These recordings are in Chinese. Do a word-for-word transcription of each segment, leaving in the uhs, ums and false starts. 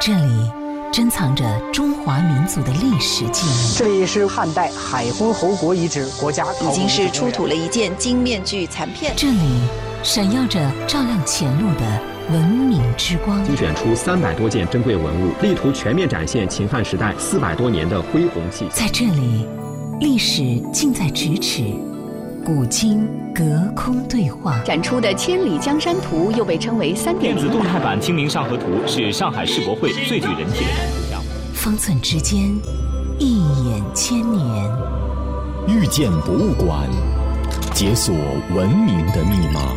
这里珍藏着中华民族的历史记忆。 这里是汉代海昏侯国遗址国家考古已经是出土了一件金面具残片。 这里闪耀着照亮前路的文明之光。 精选出三百多件珍贵文物，力图全面展现秦汉时代四百多年的恢宏气息。 在这里，历史近在咫尺，古今隔空对话。 展出的《千里江山图》又被称为三点零电子动态版《清明上河图》是上海世博会最具人气的展出项目。 方寸之间，一眼千年。 遇见博物馆，解锁文明的密码。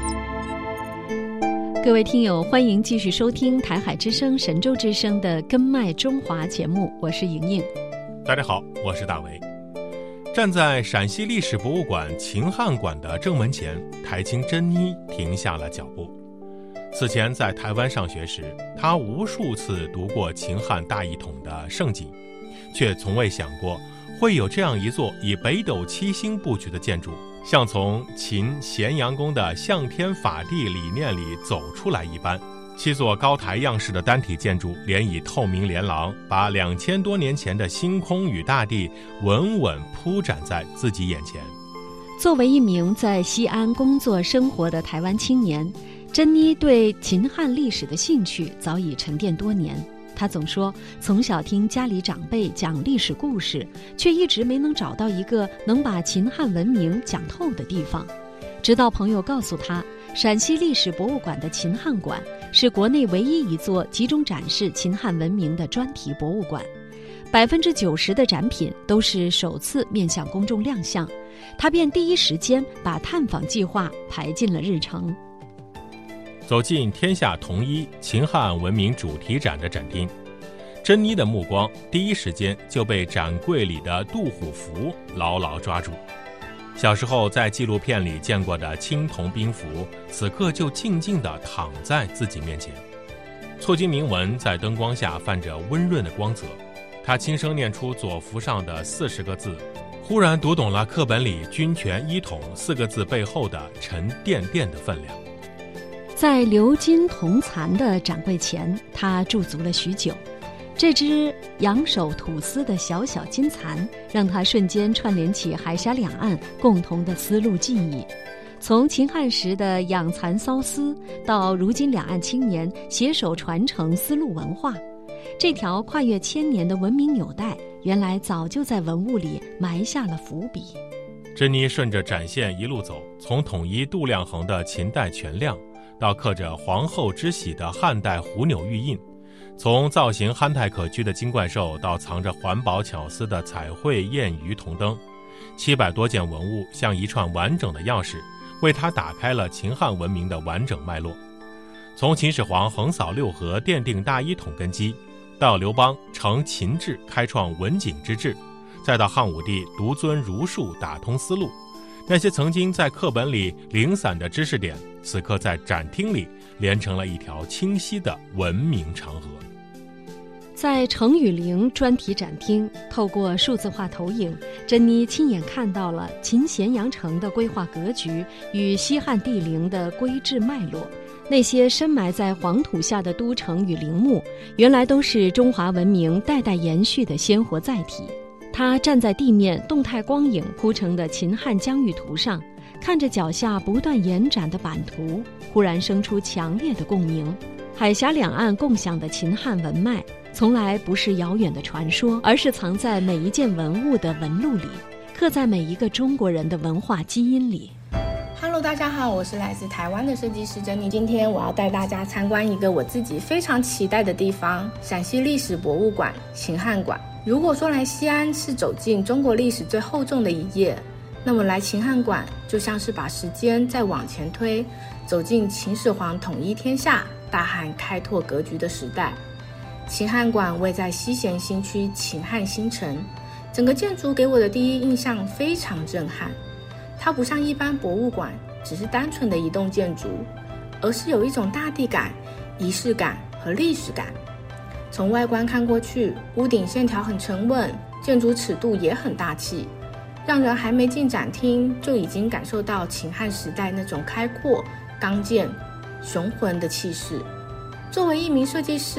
各位听友，欢迎继续收听台海之声、神州之声的根脉中华节目，我是莹莹。 大家好，我是大为。站在陕西历史博物馆秦汉馆的正门前，台青珍妮停下了脚步。此前在台湾上学时，她无数次读过秦汉大一统的盛景，却从未想过会有这样一座以北斗七星布局的建筑，像从秦咸阳宫的向天法地理念里走出来一般。七座高台样式的单体建筑连以透明连廊，把两千多年前的星空与大地稳稳铺展在自己眼前。 作为一名在西安工作生活的台湾青年，珍妮对秦汉历史的兴趣早已沉淀多年。她总说，从小听家里长辈讲历史故事，却一直没能找到一个能把秦汉文明讲透的地方。直到朋友告诉她，陕西历史博物馆的秦汉馆是国内唯一一座集中展示秦汉文明的专题博物馆，百分之九十的展品都是首次面向公众亮相，他便第一时间把探访计划排进了日程。 走进天下统一秦汉文明主题展的展厅，珍妮的目光第一时间就被展柜里的杜虎符牢牢抓住。小时候在纪录片里见过的青铜兵符，此刻就静静地躺在自己面前。错金铭文在灯光下泛着温润的光泽，他轻声念出左符上的四十个字，忽然读懂了课本里君权一统四个字背后的沉甸甸的分量。 在鎏金铜蚕的展柜前，他驻足了许久。这只仰首吐丝的小小金蚕，让他瞬间串联起海峡两岸共同的丝路记忆。从秦汉时的养蚕缫丝，到如今两岸青年携手传承丝路文化，这条跨越千年的文明纽带，原来早就在文物里埋下了伏笔。 珍妮顺着展线一路走，从统一度量衡的秦代全亮，到刻着皇后之玺的汉代虎钮玉印，从造型憨态可掬的金怪兽到藏着环保巧思的彩绘燕鱼铜灯，七百多件文物像一串完整的钥匙，为他打开了秦汉文明的完整脉络。从秦始皇横扫六合奠定大一统根基，到刘邦承秦制开创文景之治，再到汉武帝独尊儒术打通丝路，那些曾经在课本里零散的知识点，此刻在展厅里连成了一条清晰的文明长河。 在程宇陵专题展厅，透过数字化投影，珍妮亲眼看到了秦咸阳城的规划格局与西汉帝陵的规制脉络。那些深埋在黄土下的都城与陵墓，原来都是中华文明代代延续的鲜活载体。他站在地面动态光影铺成的秦汉疆域图上，看着脚下不断延展的版图，忽然生出强烈的共鸣。海峡两岸共享的秦汉文脉，从来不是遥远的传说，而是藏在每一件文物的纹路里，刻在每一个中国人的文化基因里。 Hello， 大家好，我是来自台湾的设计师珍妮。今天我要带大家参观一个我自己非常期待的地方——陕西历史博物馆秦汉馆。如果说来西安是走进中国历史最厚重的一页，那么来秦汉馆就像是把时间再往前推，走进秦始皇统一天下、大汉开拓格局的时代。秦汉馆位在西咸新区秦汉新城，整个建筑给我的第一印象非常震撼。它不像一般博物馆只是单纯的一栋建筑，而是有一种大地感、仪式感和历史感。从外观看过去，屋顶线条很沉稳，建筑尺度也很大气，让人还没进展厅就已经感受到秦汉时代那种开阔、刚健、雄浑的气势。作为一名设计师，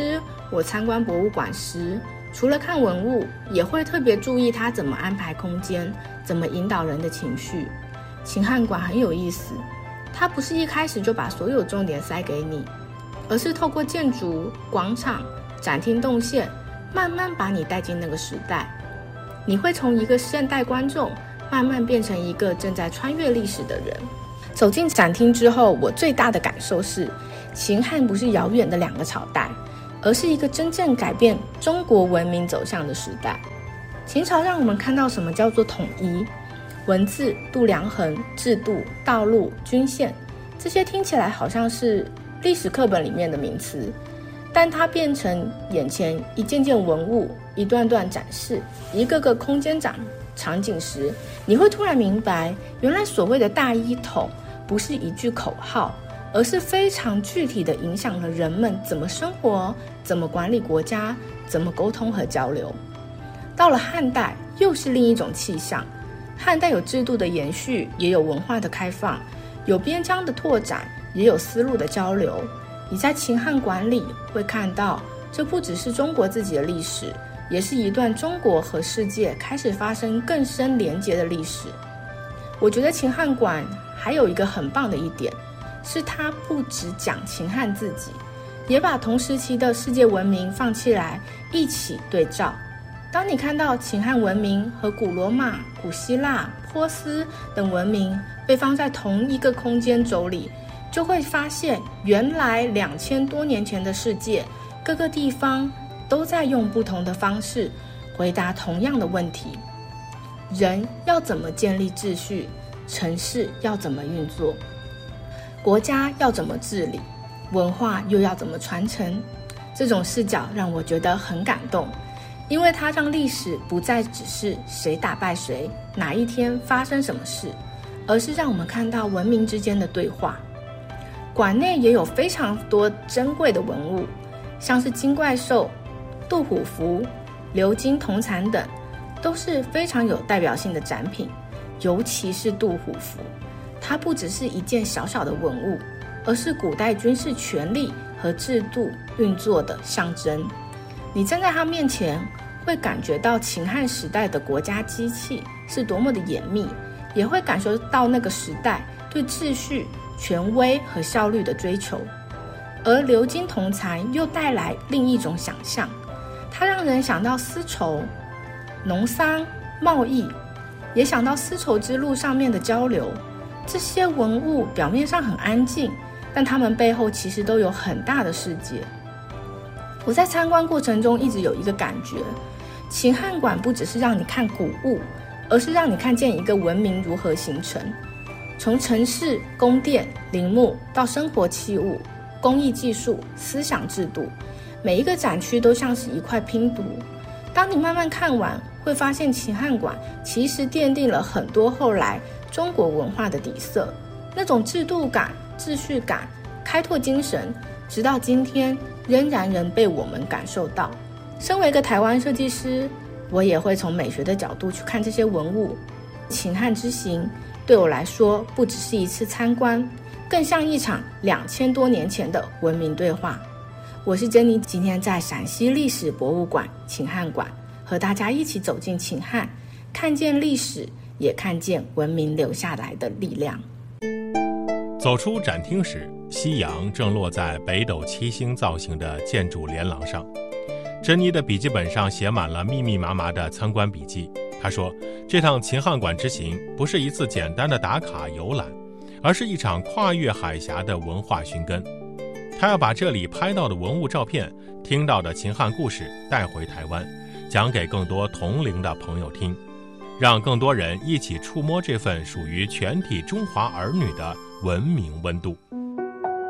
我参观博物馆时，除了看文物，也会特别注意它怎么安排空间，怎么引导人的情绪。秦汉馆很有意思，它不是一开始就把所有重点塞给你，而是透过建筑、广场、展厅动线，慢慢把你带进那个时代。你会从一个现代观众，慢慢变成一个正在穿越历史的人。走进展厅之后，我最大的感受是，秦汉不是遥远的两个朝代，而是一个真正改变中国文明走向的时代。秦朝让我们看到什么叫做统一，文字、度量衡、制度、道路、均线，这些听起来好像是历史课本里面的名词，但它变成眼前一件件文物，一段段展示，一个个空间场场景时，你会突然明白，原来所谓的大一统不是一句口号，而是非常具体的影响了人们怎么生活，怎么管理国家，怎么沟通和交流。到了汉代，又是另一种气象。汉代有制度的延续，也有文化的开放，有边疆的拓展，也有丝路的交流。你在秦汉馆里会看到，这不只是中国自己的历史，也是一段中国和世界开始发生更深连结的历史。我觉得秦汉馆还有一个很棒的一点，是它不只讲秦汉自己，也把同时期的世界文明放起来一起对照。当你看到秦汉文明和古罗马、古希腊、波斯等文明被放在同一个空间轴里，就会发现原来两千多年前的世界，各个地方都在用不同的方式回答同样的问题：人要怎么建立秩序？城市要怎么运作？国家要怎么治理？文化又要怎么传承？这种视角让我觉得很感动，因为它让历史不再只是谁打败谁，哪一天发生什么事，而是让我们看到文明之间的对话。馆内也有非常多珍贵的文物，像是金怪兽、杜虎符、鎏金铜蚕等，都是非常有代表性的展品。尤其是杜虎符，它不只是一件小小的文物，而是古代军事权力和制度运作的象征。你站在它面前，会感觉到秦汉时代的国家机器是多么的严密，也会感受到那个时代对秩序、权威和效率的追求。而鎏金铜蚕又带来另一种想象，它让人想到丝绸、农桑、贸易，也想到丝绸之路上面的交流。这些文物表面上很安静，但它们背后其实都有很大的世界。我在参观过程中一直有一个感觉，秦汉馆不只是让你看古物，而是让你看见一个文明如何形成，从城市、宫殿、陵墓到生活器物、工艺技术、思想制度，每一个展区都像是一块拼图。当你慢慢看完，会发现秦汉馆其实奠定了很多后来中国文化的底色，那种制度感、秩序感、开拓精神，直到今天仍然能被我们感受到。身为一个台湾设计师，我也会从美学的角度去看这些文物。秦汉之行对我来说，不只是一次参观，更像一场两千多年前的文明对话。我是珍妮，今天在陕西历史博物馆秦汉馆，和大家一起走进秦汉，看见历史，也看见文明留下来的力量。 走出展厅时，夕阳正落在北斗七星造型的建筑连廊上。珍妮的笔记本上写满了密密麻麻的参观笔记。她说，这趟秦汉馆之行不是一次简单的打卡游览，而是一场跨越海峡的文化寻根。他要把这里拍到的文物照片、听到的秦汉故事带回台湾，讲给更多同龄的朋友听，让更多人一起触摸这份属于全体中华儿女的文明温度。